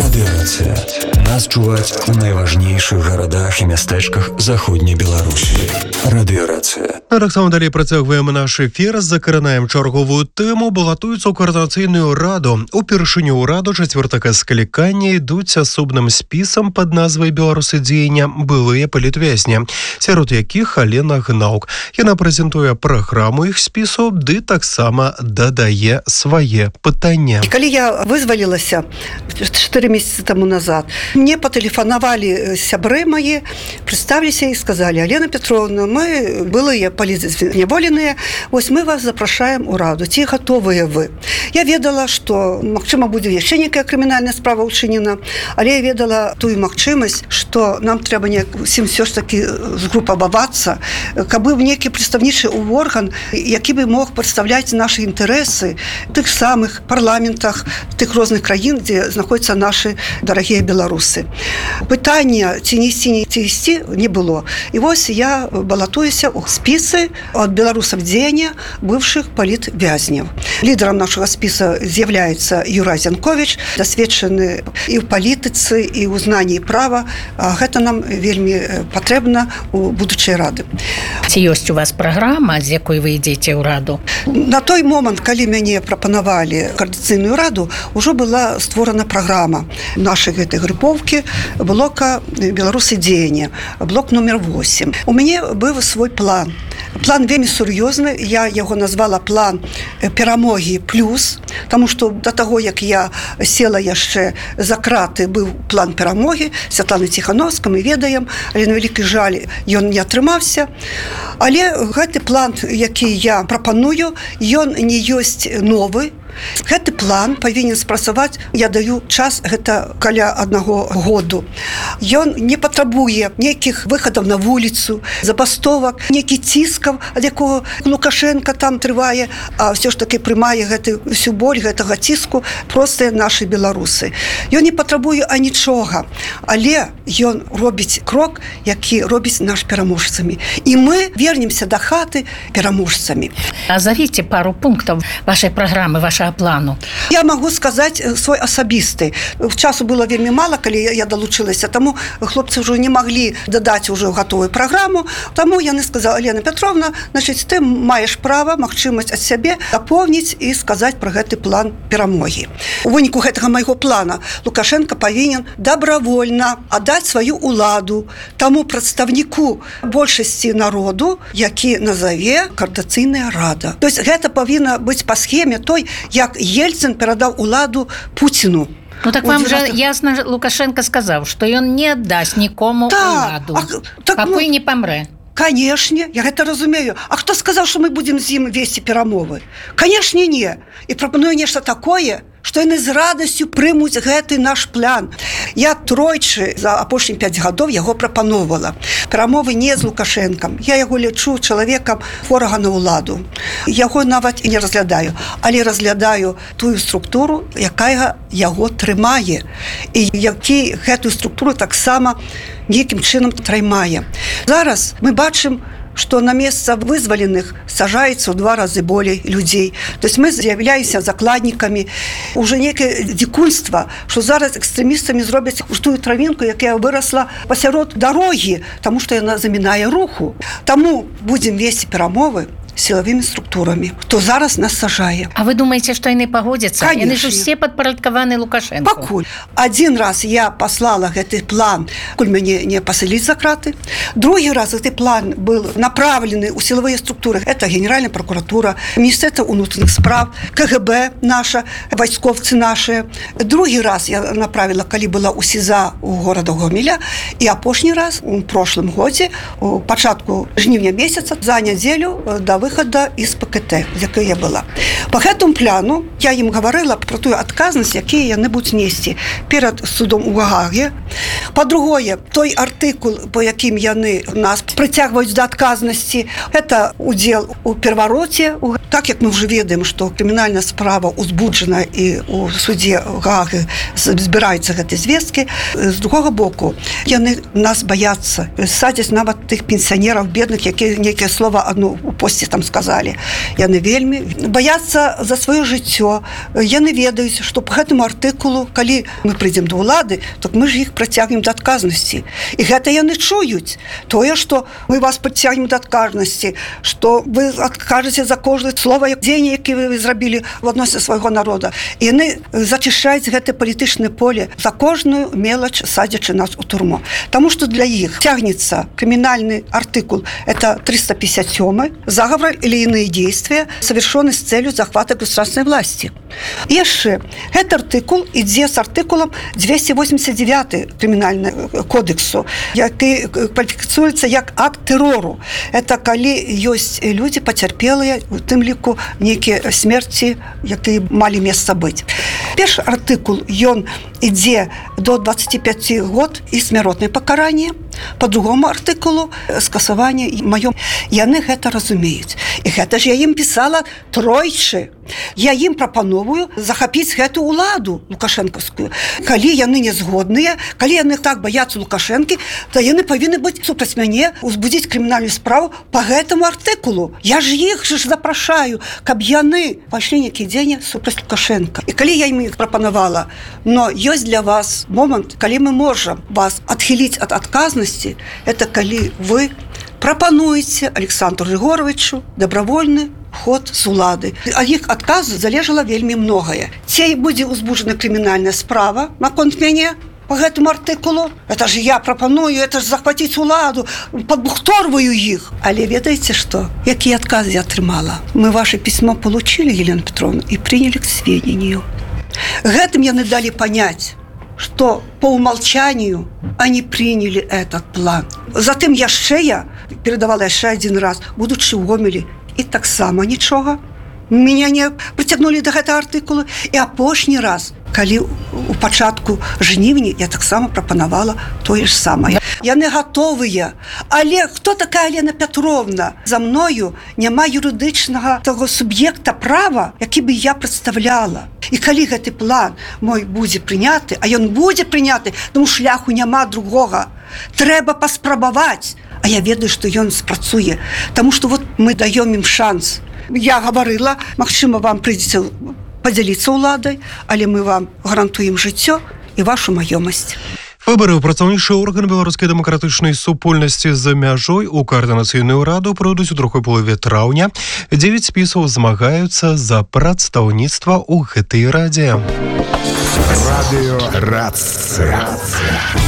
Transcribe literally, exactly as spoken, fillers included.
Радыёрацыя. Нас чуваць у найважнейшых гарадах і мястэчках заходняй Беларусі. Радыёрацыя. А таксама далей працягваем наш эфір, закаранаем чарговую тэму, балатуюцца ў коардынацыйную раду. Упершыню ў раду чацвёртага склікання ідуць асобным спісам пад назвай «Беларусы дзеяння» былыя палітвязні, сярод якіх Алена Гнаук. Яна прэзентуе праграму іх спісу, ды таксама дадае свае пытанні. Калі я вызвалілася чатыры месяцы таму назад, мне патэлефанавалі сябры мае, прадставіліся і сказалі: Алена Петровна, мы былыя палітзняволеныя, вось мы вас запрашаем у раду, ці гатовыя вы? Я ведала, што, магчыма, будзе яшчэ некая крымінальная справа ўчынена, але я ведала тую магчымасць, што нам трэба неяк усім все ж таки згрупавацца, каб быў некі прадстаўнічы орган, які бы мог прадстаўляць нашы інтарэсы в тых самых парламентах тых розных краін, дзе знаходзяцца нашы дарагія беларусы. Пытання ці не ісці, ці ісці не было. І вось я балатуюся ў спісы ад беларусаў дзеяння бывшых палітвязняў. Лідарам нашага спіса з'яўляецца Юрай Зянкович, дасведчаны і ў палітыцы, і ў знанні права. Гэта нам вельмі патрэбна у будучай рады. Ці ёсць у вас праграма, з якой вы ідзеце ў раду? На той момант, калі мяне прапанавалі коардынацыйную раду, ужо была створана праграма нашай гэтай групоўкі блока «Беларусы дзеяння», блок номер восемь. У мяне быў свой план. План вельмі сур'ёзны, я яго назвала план перамогі плюс, таму што да таго, як я села яшчэ за краты, быў план перамогі, Святланы Ціхановскай, мы ведаем, але на вялікі жаль ён не атрымаўся. Але гэты план, які я прапаную, ён не ёсць новы. Гэты план павінен спрацаваць, я даю час, гэта каля аднаго году. Ён не патрабуе нейкіх выхадаў на вуліцу, забастовак, нейкі ціскаў, ад якого Лукашенко там трывае, а ўсё ж таки прымае гэты всю боль гэтага ціску простыя нашы беларусы. Ён не патрабуе анічога, але ён робіць крок, які робіць наш пераможцамі. І мы вернемся да хаты пераможцамі. Назовите пару пунктаў вашай праграмы, вашага плану. Я могу сказаць свой асабісты. Часу было вельмі мала, калі я далучылася, таму хлопцы ўжо не маглі дадаць ужо гатовую праграму, таму яны сказалі: Алена Петровна, значыць, ты маеш права, магчымасць ад сябе дапоўніць і сказаць пра гэты план перамогі. У выніку гэтага майго плана Лукашенко павінен добровольна аддаць сваю уладу таму прадстаўніку большасці народу, які назаве коардынацыйная рада. То есть гэта павінна быць па схеме той, як Ельцин перадаў уладу Путіну. Ну так вам же ясна Лукашенко сказаў, што ён не аддасць нікому уладу, пакуль не памрэ. Канешне, я гэта разумею. А хто сказаў, што мы будзем з ім весці перамовы? Канешне, не. І прапаную нешта такое, што яны з радасцю прымуць гэты наш план. Я тройчы за апошніх пяць гадоў яго прапановала. Перамовы не з Лукашэнкам. Я яго лічу чалавекам хворага на ўладу. Яго нават і не разглядаю, але разглядаю тую структуру, якая яго трымае. І які гэтую структуру таксама нейкім чынам трымае. Зараз мы бачым, што на месца вызваленых сажаецца ў два разы болей людзей. То есть мы з'яўляемся закладнікамі. Уже некае дзікунства, што зараз экстрэмістамі зробяць тую травінку, якая вырасла пасярод дарогі, таму што яна замінае руху. Таму будзем весці перамовы сілавымі структурамі, хто зараз нас сажае. А вы думаеце, што яны пагодзяцца? Яны ж усе падпарадкаваны Лукашенко. Пакуль. Адзін раз я паслала гэты план, куль мяне не пасыліць за краты. Другі раз гэты план быў направлены ў сілавыя структуры. Это Генеральная прокуратура, Міністэрства ўнутраных справ, КГБ наша, вайсковцы нашыя. Другі раз я направила, калі была ў СІЗА у горада Гомеля, і апошні раз у прошлым годзе, у пачатку жніўня месяца, за нядзелю да выхада из ПКТ, з якой я была. По гэтому плану я ім гаварыла про тую адказнасць, якія яны будуць несці перад судом у Гаге. Па-другое, той артыкул, по якім яны нас прыцягваюць да адказнасці, это удзел у перавароце. Так як мы ўжо ведаем, што крымінальная справа узбуджана і у судзе Гагі збіраюцца гэтай звесткі. З другога боку, яны нас баяцца, садзяць нават тых пенсіянераў бедных, якія нейкае слова одно у посце там сказалі. Яны вельмі баяцца за сваё жыццё. Яны ведаюць, што по гэтаму артыкулу, калі мы прыйдзем да ўлады, то мы ж іх прыцягнем да адказнасці. І гэта яны чуюць. Тое, што мы вас прыцягнем да адказнасці, што вы адкажаце за кожнае слова, дзеянне, які вы зрабілі в адносіне свайго народа. І яны зачышаюць гэтае палітычнае поле за кожную мелач, садзячы нас у турму. Таму што для іх цягнецца крымінальны артыкул, это триста пятьдесят семь, заговор или иные действия, совершенные с целью захвата государственной власти. И еще, этот артикул идет с артикулом двести восемьдесят девять криминального кодексу, который квалифицируется как акт террору. Это когда есть люди, потерпелые, в тем лику некие смерти, которые мали место быть. Первый артикул, он идет до двадцати пяти год и смертное покарание. По другому артикулу скасование моё. Яны гэта разумеюць. І гэта ж я ім пісала тройчы. Я ім прапановую захапіць гэту ўладу лукашэнкаўскую. Калі яны не згодныя, калі яны так баяцца Лукашэнкі, то яны павінны быць супраць мяне, узбудзіць крымінальную справу по гэтаму артыкулу. Я ж іх ж запрашаю, каб яны пайшлі нейкі дзень супраць Лукашэнка. І калі я ім іх прапанавала, но ёсць для вас момант, калі мы можам вас адхіліць ад адказнасці, это калі вы прапануеце Александру Григоровичу добровольны ход з улады. Ад іх адказу залежала вельмі многае. Ці будзе узбуджана крымінальная справа наконт мяне по гэтаму артыкулу. Это ж я прапаную, это ж захваціць уладу, падбухторваю іх. Але ведаеце што? Якія адказы я атрымала? Мы ваше письмо получили, Елена Петровна, и приняли к сведению. Гэтым яны дали понять, что по умолчанию они приняли этот план. Затым яшчэ я передавала яшчэ один раз, будучи ў Гомелі, і таксама нічога. Меня не прыцягнули до гэтага артыкулу. І апошні раз, калі у пачатку жніўня я таксама прапанавала тое ж самае. Яны гатовыя. Але хто такая Елена Петровна? За мною няма юрыдычнага таго суб'екта права, які бы я прадстаўляла. І калі гэты план мой будзе прыняты, а ён будзе прыняты, тому шляху няма другога. Трэба паспрабаваць. А я ведаю, што ён спрацуе. Таму што вот мы даём ім шанс. Я гаварыла, магчыма, вам прыйдзецца падзяліцца ўладай, але мы вам гарантуем жыццё і вашу маёмасць. Выборы ў прадстаўнічы орган беларускай дэмакратычнай супольнасці за мяжой у коаардынацыйную раду пройдуць у другой палове траўня. Дзевяць спісаў змагаюцца за прадстаўніцтва ў гэтай радзе. Радыё Рацыя.